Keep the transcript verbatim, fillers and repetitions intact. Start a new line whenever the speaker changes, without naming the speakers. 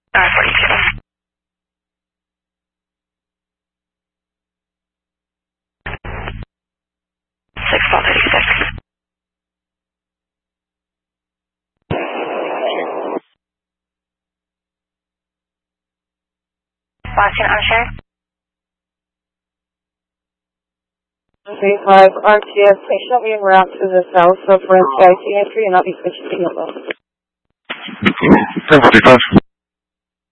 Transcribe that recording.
nine forty-two. six twelve thirty-six. Watching unshared.
three five R T S, please show me en route to the south of Red Sky T entry and I'll be switching to yellow.
ten forty-five.